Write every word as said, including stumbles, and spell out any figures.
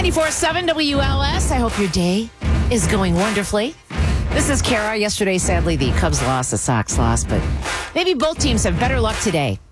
ninety-four seven W L S. I hope your day is going wonderfully. This is Kara. Yesterday, sadly, the Cubs lost, the Sox lost, but maybe both teams have better luck today.